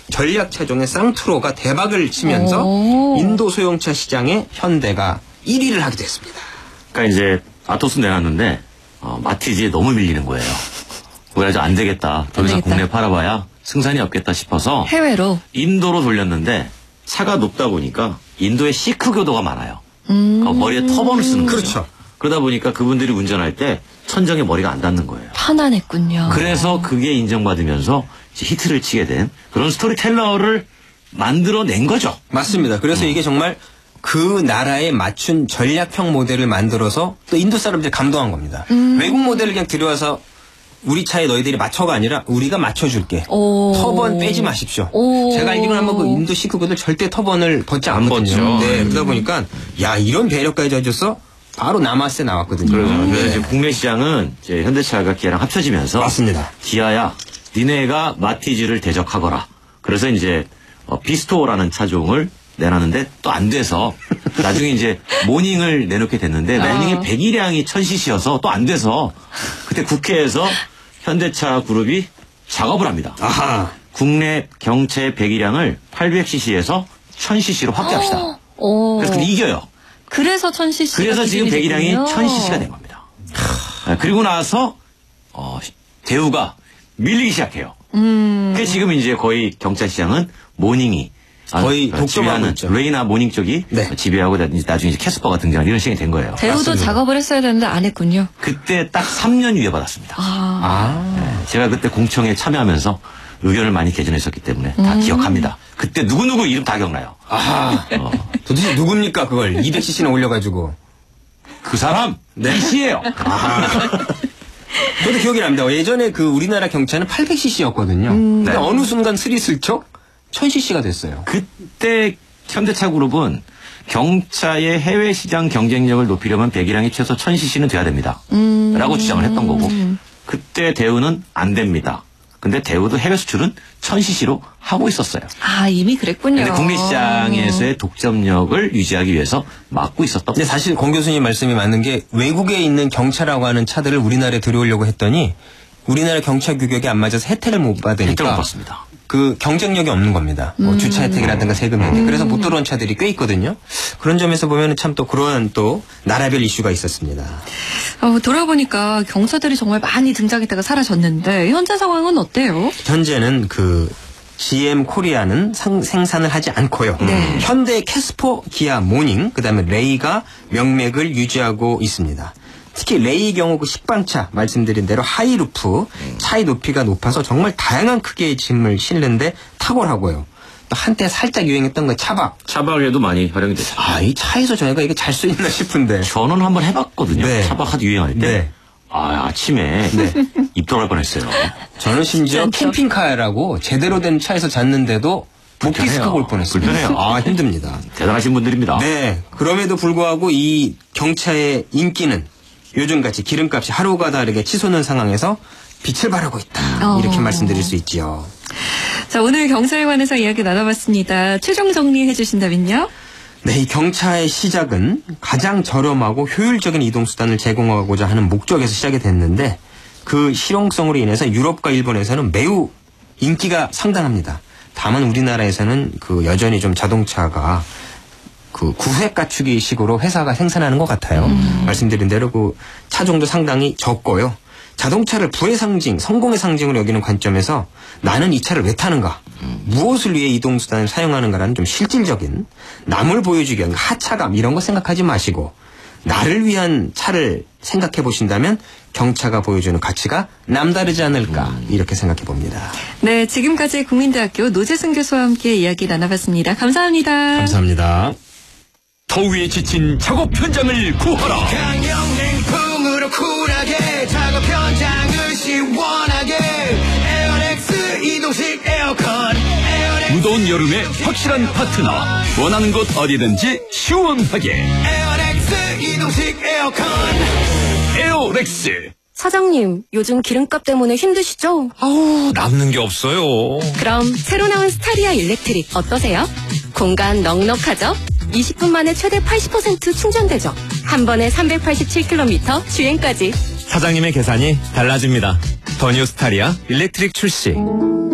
전략 차종의 쌍투로가 대박을 치면서 인도 소형차 시장에 현대가 1위를 하게 됐습니다. 그러니까 이제 아토스 내놨는데 마티즈에 너무 밀리는 거예요. 그래서 안 되겠다. 더 이상 국내 팔아봐야 승산이 없겠다 싶어서 해외로 인도로 돌렸는데 차가 높다 보니까 인도에 시크 교도가 많아요. 그러니까 머리에 터번을 쓰는 거죠. 그렇죠. 그러다 보니까 그분들이 운전할 때 천정에 머리가 안 닿는 거예요. 편안했군요. 그래서 그게 인정받으면서 히트를 치게 된 그런 스토리텔러를 만들어낸 거죠. 맞습니다. 그래서 이게 정말 그 나라에 맞춘 전략형 모델을 만들어서 또 인도 사람들이 감동한 겁니다. 외국 모델을 그냥 들여와서 우리 차에 너희들이 맞춰가 아니라 우리가 맞춰줄게. 터번 빼지 마십시오. 제가 알기로는 한번 그 인도 시크구들 절대 터번을 벗지 않거든요. 네, 그러다 보니까 야 이런 배려까지 해줘서 바로 남아스에 나왔거든요. 그래서 이제 국내 시장은 이제 현대차가 기아랑 합쳐지면서 맞습니다. 기아야 니네가 마티즈를 대적하거라. 그래서 이제 비스토어라는 차종을 내놨는데 또 안 돼서 나중에 이제 모닝을 내놓게 됐는데 모닝의 배기량이 1000cc여서 또 안 돼서 그때 국회에서 현대차 그룹이 작업을 합니다. 아하. 국내 경채 배기량을 800cc에서 1000cc로 확대합시다. 그래서 이겨요. 그래서 1000cc. 그래서 지금 배기량이 1000cc가 된 겁니다. 그리고 나서 대우가 밀리기 시작해요. 그래서 지금 이제 거의 경차 시장은 모닝이 거의 독점하고 있죠. 레이나 모닝 쪽이 지배하고 나중에 이제 캐스퍼가 등장하는 이런 시장이 된 거예요. 대우도 맞습니다. 작업을 했어야 되는데 안 했군요. 그때 딱 3년 유예받았습니다. 네, 제가 그때 공청회에 참여하면서 의견을 많이 개진했었기 때문에 다 기억합니다. 그때 누구누구 이름 다 기억나요. 도대체 누굽니까 그걸 200cc나 올려가지고. 그 사람 이씨예요. 저도 기억이 납니다. 예전에 그 우리나라 경차는 800cc였거든요. 근데 어느 순간 스리슬쩍 1000cc가 됐어요. 그때 현대차 그룹은 경차의 해외 시장 경쟁력을 높이려면 배기량이 최소 1000cc는 돼야 됩니다. 라고 주장을 했던 거고 그때 대우는 안 됩니다. 근데 대우도 해외 수출은 1000cc로 하고 있었어요. 이미 그랬군요. 근데 국내 시장에서의 독점력을 유지하기 위해서 막고 있었던 근데 사실 공 교수님 말씀이 맞는 게 외국에 있는 경차라고 하는 차들을 우리나라에 들여오려고 했더니 우리나라 경차 규격에 안 맞아서 혜택을 못 받으니까 혜택을 못 받습니다. 그 경쟁력이 없는 겁니다. 뭐 주차 혜택이라든가 세금 혜택. 그래서 못 들어온 차들이 꽤 있거든요. 그런 점에서 보면 참 또 그러한 또 나라별 이슈가 있었습니다. 돌아보니까 경차들이 정말 많이 등장했다가 사라졌는데 현재 상황은 어때요? 현재는 그 GM 코리아는 생산을 하지 않고요. 현대 캐스퍼, 기아 모닝, 그다음에 레이가 명맥을 유지하고 있습니다. 특히 레이 경우 그 식빵차 말씀드린 대로 하이루프 차의 높이가 높아서 정말 다양한 크기의 짐을 실는데 탁월하고요. 또 한때 살짝 유행했던 거 차박에도 많이 활용이 되죠. 이 차에서 저희가 이게 잘 수 있나 싶은데. 저는 한번 해봤거든요. 차박 하도 유행할 때. 아침에 입 돌아갈 뻔했어요. 저는 심지어 캠핑카라고 제대로 된 차에서 잤는데도 목디스크가 올 뻔했어요. 불편해요. 힘듭니다. 대단하신 분들입니다. 네. 그럼에도 불구하고 이 경차의 인기는 요즘같이 기름값이 하루가 다르게 치솟는 상황에서 빛을 발하고 있다. 이렇게 말씀드릴 수 있지요. 자, 오늘 경차에 관해서 이야기 나눠봤습니다. 최종 정리해 주신다면요? 네, 이 경차의 시작은 가장 저렴하고 효율적인 이동수단을 제공하고자 하는 목적에서 시작이 됐는데 그 실용성으로 인해서 유럽과 일본에서는 매우 인기가 상당합니다. 다만 우리나라에서는 그 여전히 좀 자동차가 그 구획 갖추기 식으로 회사가 생산하는 것 같아요. 말씀드린 대로 그 차종도 상당히 적고요. 자동차를 부의 상징, 성공의 상징으로 여기는 관점에서 나는 이 차를 왜 타는가, 무엇을 위해 이동수단을 사용하는가라는 좀 실질적인 남을 보여주기 위한 하차감 이런 거 생각하지 마시고 나를 위한 차를 생각해 보신다면 경차가 보여주는 가치가 남다르지 않을까 이렇게 생각해 봅니다. 네, 지금까지 국민대학교 노재승 교수와 함께 이야기 나눠봤습니다. 감사합니다. 감사합니다. 더위에 지친 작업 현장을 구하라. 강력냉풍으로 쿨하게 작업 현장을 시원하게 에어렉스 이동식 에어컨. 무더운 여름에 확실한 파트너. 원하는 곳 어디든지 시원하게. 에어렉스 이동식 에어컨. 에어렉스. 사장님, 요즘 기름값 때문에 힘드시죠? 남는 게 없어요. 그럼 새로 나온 스타리아 일렉트릭 어떠세요? 공간 넉넉하죠? 20분 만에 최대 80% 충전되죠? 한 번에 387km 주행까지. 사장님의 계산이 달라집니다. 더 뉴 스타리아 일렉트릭 출시.